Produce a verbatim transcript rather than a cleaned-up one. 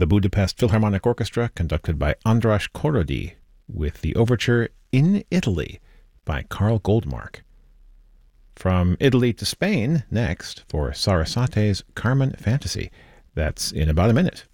the Budapest Philharmonic Orchestra, conducted by András Korody, with the overture In Italy by Karl Goldmark. From Italy to Spain, next, for Sarasate's Carmen Fantasy. That's in about a minute.